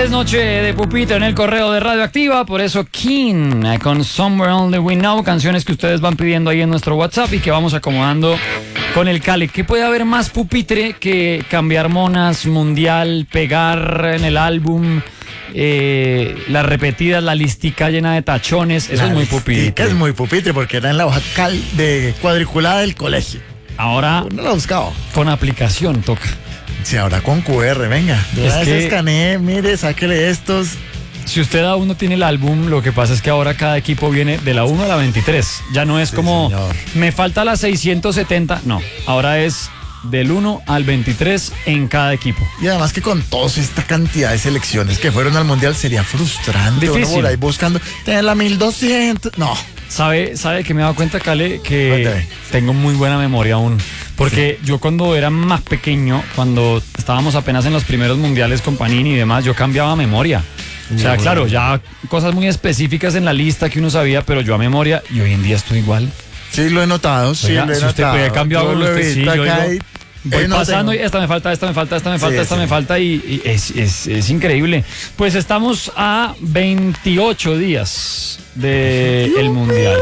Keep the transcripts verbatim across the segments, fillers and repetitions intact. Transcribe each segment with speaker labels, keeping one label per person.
Speaker 1: Es noche de pupitre en el correo de Radioactiva, por eso Keen eh, con Somewhere Only We Know, canciones que ustedes van pidiendo ahí en nuestro WhatsApp y que vamos acomodando con el Cale. ¿Qué puede haber más pupitre que cambiar monas, mundial, pegar en el álbum, eh, las repetidas, la listica llena de tachones? Eso
Speaker 2: La
Speaker 1: es muy
Speaker 2: listica
Speaker 1: pupitre.
Speaker 2: Es muy pupitre porque era en la hoja cal de cuadriculada del colegio.
Speaker 1: Ahora
Speaker 2: Uno la buscaba.
Speaker 1: con aplicación toca.
Speaker 2: Sí, ahora con Q R, venga. De
Speaker 1: Es
Speaker 2: una vez
Speaker 1: que-
Speaker 2: escaneé, mire, sáquele estos.
Speaker 1: Si usted aún no tiene el álbum, lo que pasa es que ahora cada equipo viene de la uno a la veintitrés. Ya no es
Speaker 2: Sí,
Speaker 1: como,
Speaker 2: señor.
Speaker 1: me falta la seiscientos setenta. No, ahora es del uno al veintitrés en cada equipo.
Speaker 2: Y además que con toda esta cantidad de selecciones que fueron al mundial sería frustrante.
Speaker 1: Difícil.
Speaker 2: Uno por ahí buscando, tener la mil doscientos. No.
Speaker 1: ¿Sabe, sabe que me he dado cuenta, Cale, que
Speaker 2: Cuéntame.
Speaker 1: tengo muy buena memoria aún? Porque yo cuando era más pequeño, cuando estábamos apenas en los primeros mundiales con Panini y demás, yo cambiaba memoria. O sea,
Speaker 2: Muy
Speaker 1: claro,
Speaker 2: bueno.
Speaker 1: ya cosas muy específicas en la lista que uno sabía, pero yo a memoria, y hoy en día estoy igual.
Speaker 2: Sí, lo he notado. Sí,
Speaker 1: Oiga,
Speaker 2: lo he
Speaker 1: si usted
Speaker 2: notado.
Speaker 1: puede cambiar
Speaker 2: Yo
Speaker 1: con
Speaker 2: lo he
Speaker 1: usted, sí,
Speaker 2: visto
Speaker 1: yo
Speaker 2: acá
Speaker 1: digo,
Speaker 2: y-
Speaker 1: voy
Speaker 2: eh, no
Speaker 1: pasando
Speaker 2: tengo.
Speaker 1: y esta me falta, esta me falta, esta me falta,
Speaker 2: Sí,
Speaker 1: esta
Speaker 2: sí.
Speaker 1: me falta y, y es, es, es increíble. Pues estamos a veintiocho días del Mundial.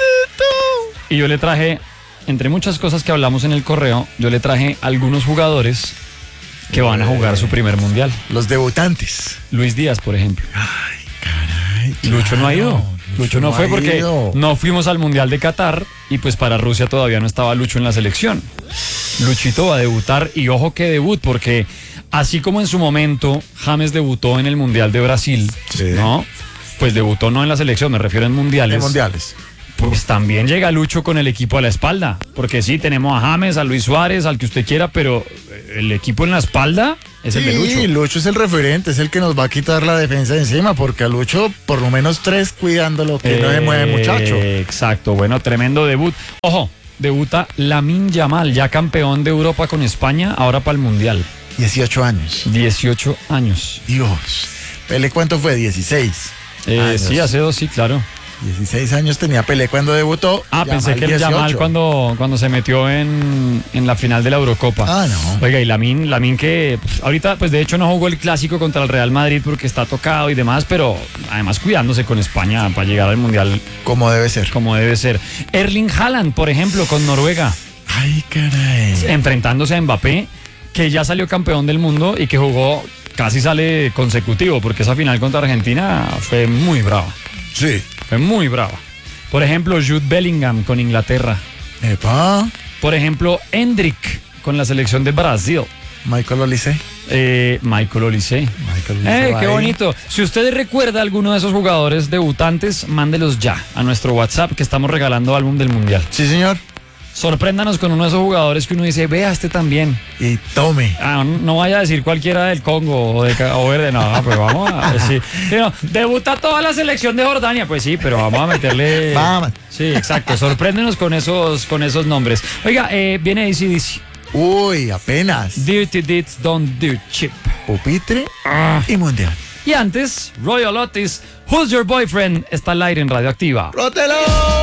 Speaker 1: Y yo le traje, entre muchas cosas que hablamos en el correo, yo le traje algunos jugadores que van a jugar su primer Mundial.
Speaker 2: Los debutantes.
Speaker 1: Luis Díaz, por ejemplo.
Speaker 2: Ay, caray.
Speaker 1: Lucho no ha ido. Lucho no fue
Speaker 2: ha
Speaker 1: porque
Speaker 2: ido.
Speaker 1: no fuimos al Mundial de Qatar y pues para Rusia todavía no estaba Lucho en la selección. Luchito va a debutar y ojo que debut porque así como en su momento James debutó en el Mundial de Brasil,
Speaker 2: Sí.
Speaker 1: ¿no? Pues debutó no en la selección, me refiero en mundiales.
Speaker 2: En mundiales.
Speaker 1: Pues también llega Lucho con el equipo a la espalda, porque sí, tenemos a James, a Luis Suárez, al que usted quiera, pero el equipo en la espalda es el de Lucho.
Speaker 2: Sí, Lucho es el referente, es el que nos va a quitar la defensa de encima, porque a Lucho por lo menos tres cuidándolo, que no se mueve muchacho.
Speaker 1: Eh, Exacto, bueno, tremendo debut. Ojo, debuta Lamine Yamal, ya campeón de Europa con España, ahora para el Mundial.
Speaker 2: dieciocho años.
Speaker 1: dieciocho años.
Speaker 2: Dios. Pelé, ¿cuánto fue? dieciséis.
Speaker 1: Eh,
Speaker 2: años.
Speaker 1: sí, hace dos, sí, claro.
Speaker 2: dieciséis años tenía Pelé cuando debutó.
Speaker 1: Ah, pensé
Speaker 2: Yamal
Speaker 1: que era Yamal
Speaker 2: dieciocho.
Speaker 1: cuando, cuando se metió en, en la final de la Eurocopa.
Speaker 2: Ah, no.
Speaker 1: Oiga, y Lamine, Lamine que pues, ahorita, pues de hecho no jugó el clásico contra el Real Madrid porque está tocado y demás, pero además cuidándose con España para llegar al Mundial
Speaker 2: Como debe ser.
Speaker 1: como debe ser. Erling Haaland, por ejemplo, con Noruega,
Speaker 2: Ay, caray.
Speaker 1: enfrentándose a Mbappé, que ya salió campeón del mundo y que jugó, casi sale consecutivo, porque esa final contra Argentina fue muy brava,
Speaker 2: Sí.
Speaker 1: fue muy brava. Por ejemplo, Jude Bellingham con Inglaterra.
Speaker 2: Epa.
Speaker 1: Por ejemplo, Hendrik con la selección de Brasil.
Speaker 2: Michael Olise.
Speaker 1: Eh, Michael Olise.
Speaker 2: Michael Olise
Speaker 1: Eh,
Speaker 2: va
Speaker 1: qué
Speaker 2: ahí.
Speaker 1: bonito. Si usted recuerda alguno de esos jugadores debutantes, mándelos ya a nuestro WhatsApp que estamos regalando álbum del Mundial.
Speaker 2: Sí, señor.
Speaker 1: Sorpréndanos con uno de esos jugadores que uno dice, vea este también.
Speaker 2: Y tome.
Speaker 1: Ah, no, no vaya a decir cualquiera del Congo o de Cabo Verde, no, pues vamos a ver si. Sí, no, debuta toda la selección de Jordania, pues sí, pero vamos a meterle.
Speaker 2: Vamos.
Speaker 1: Sí, exacto. Sorpréndenos con esos, con esos nombres. Oiga, eh, viene A C D C.
Speaker 2: Uy, apenas.
Speaker 1: Dirty Deeds Don't Do Chip.
Speaker 2: Pupitre
Speaker 1: Ah.
Speaker 2: y mundial.
Speaker 1: Y antes, Royal Otis, Who's Your Boyfriend, está al aire en Radioactiva.
Speaker 2: ¡Rótelo!